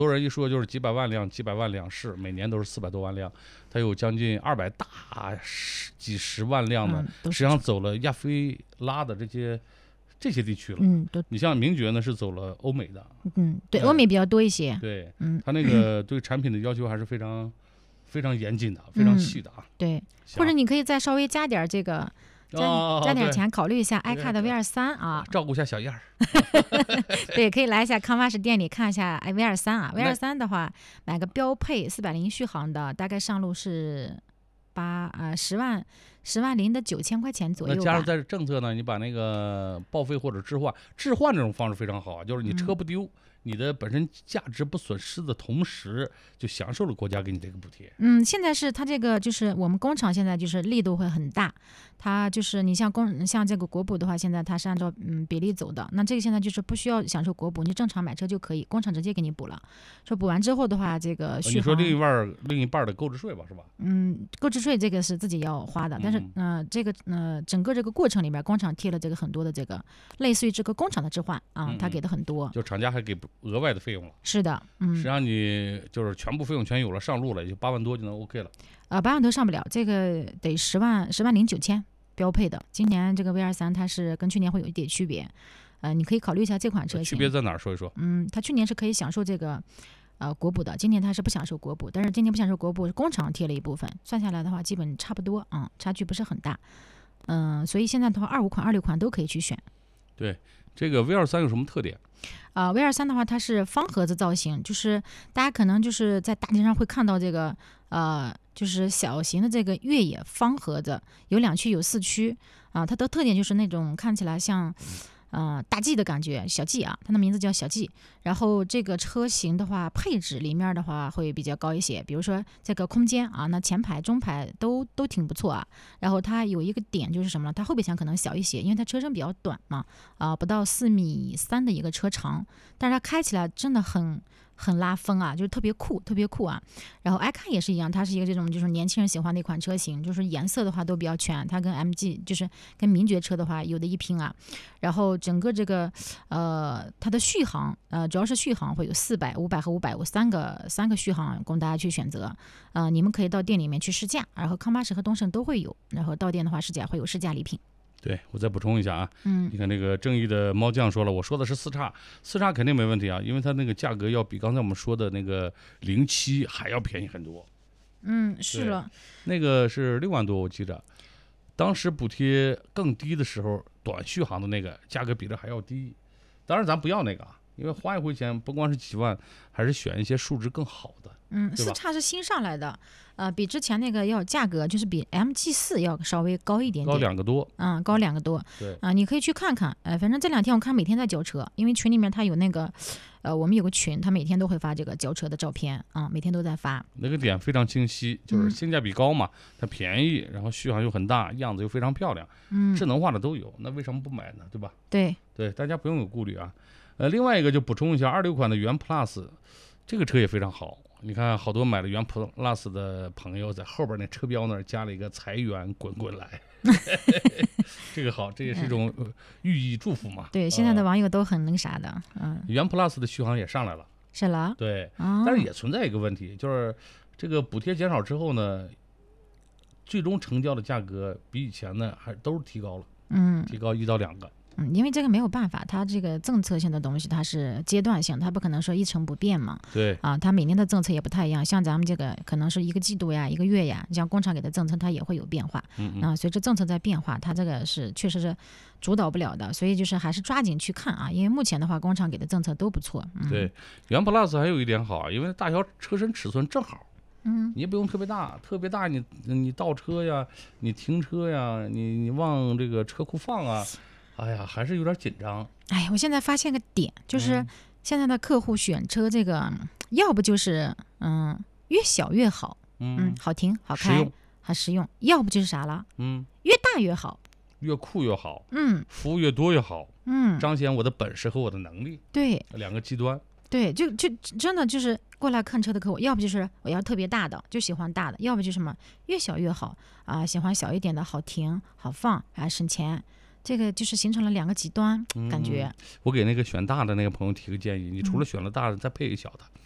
多人一说就是几百万辆，几百万两市，每年都是400多万辆，它有将近200大几十万辆的，实际上走了亚非拉的这些地区了。你像名爵呢是走了欧美的， 对，欧美比较多一些。 对，它那个对产品的要求还是非常非常严谨的，非常细的啊。 对，或者你可以再稍微加点这个。加点钱，考虑一下 iCar 的 V23啊， 照顾一下小燕儿。 对，可以来一下康巴士店里看一下 V23啊。V23的话，买个标配400续航的，大概上路是10万零的9000块钱左右吧。 那加上在政策呢，你把那个报废或者置换这种方式非常好啊，就是你车不丢。你的本身价值不损失的同时，就享受了国家给你这个补贴。 现在是它这个就是我们工厂现在就是力度会很大，它就是你像这个国补的话，现在它是按照比例走的。那这个现在就是不需要享受国补，你正常买车就可以，工厂直接给你补了。说补完之后的话，这个续航。 你说另一半的购置税吧，是吧？ 购置税这个是自己要花的，但是这个整个这个过程里面，工厂贴了这个很多的这个类似于这个工厂的置换啊，它给的很多， 就厂家还给额外的费用了。 是的， 实际上你就是全部费用全有了，上路了，也就8万多就能 OK 了。 8万多上不了，这个得10万零9000标配的。今年这个 V23它是跟去年会有一点区别，你可以考虑一下这款车型。 区别在哪儿？说一说。 它去年是可以享受这个国补的，今年它是不享受国补，但是今年不享受国补，工厂贴了一部分，算下来的话基本差不多差距不是很大。所以现在的话25款、26款都可以去选。 对，这个 V23有什么特点 ？V23的话，它是方盒子造型，就是大家可能就是在大街上会看到这个就是小型的这个越野方盒子，有2驱有4驱它的特点就是那种看起来像大 G 的感觉，小 G 啊，它的名字叫小 G。然后这个车型的话，配置里面的话会比较高一些，比如说这个空间那前排、中排都挺不错啊。然后它有一个点就是什么呢？它后备箱可能小一些，因为它车身比较短嘛，不到4.3米的一个车长，但是它开起来真的很拉风啊，就是特别酷啊。然后iCar也是一样，它是一个这种就是年轻人喜欢的一款车型，就是颜色的话都比较全，它跟 MG 就是跟名爵车的话有的一拼啊。然后整个这个它的续航主要是续航会有400、500和550三个续航供大家去选择。你们可以到店里面去试驾，然后康巴士和东盛都会有，然后到店的话试驾会有试驾礼品。 对，我再补充一下啊，你看那个正义的猫酱说了，我说的是4叉肯定没问题啊，因为它那个价格要比刚才我们说的那个07还要便宜很多。 是了， 那个是6万多，我记着，当时补贴更低的时候，短续航的那个价格比这还要低。当然咱不要那个因为花一回钱不光是几万，还是选一些素质更好的。 4叉是新上来的，比之前那个要价格就是比 MG4要稍微高一点点， 高2个多， 高2个多。 对你可以去看看，反正这2天我看每天在交车，因为群里面他有那个，我们有个群，他每天都会发这个交车的照片每天都在发。 那个点非常清晰，就是性价比高嘛，它便宜，然后续航又很大，样子又非常漂亮，智能化的都有，那为什么不买呢？对吧？ 对， 大家不用有顾虑啊。另外一个就补充一下，26款的元 Plus， 这个车也非常好。你看，好多买了元 Plus 的朋友在后边那车标那儿加了一个财源滚滚来，这个好，这也是一种寓意祝福嘛。 对，现在的网友都很那啥的。 元 Plus 的续航也上来了， 是了。 对，但是也存在一个问题，就是这个补贴减少之后呢，最终成交的价格比以前呢还都是提高了，提高1到2个。 因为这个没有办法，它这个政策性的东西它是阶段性，它不可能说一成不变嘛。 对它每年的政策也不太一样，像咱们这个可能是1个季度呀、1个月呀，像工厂给的政策它也会有变化。随着政策在变化，它这个是确实是主导不了的，所以就是还是抓紧去看因为目前的话，工厂给的政策都不错。 对，元 Plus 还有一点好，因为大小车身尺寸正好。你也不用特别大，你倒车呀，你停车呀，你往这个车库放啊。哎呀，还是有点紧张。 我现在发现个点，就是现在的客户选车这个，要不就是越小越好，好停好开好实用，要不就是啥了，越大越好， 越酷越好，服务越多越好，彰显我的本事和我的能力。 对 ，2个极端。 对，就真的就是过来看车的客户，要不就是我要特别大的，就喜欢大的，要不就什么越小越好喜欢小一点的，好停好放省钱。这个就是形成了2个极端感觉。 我给那个选大的那个朋友提个建议，你除了选了大的，再配一小的。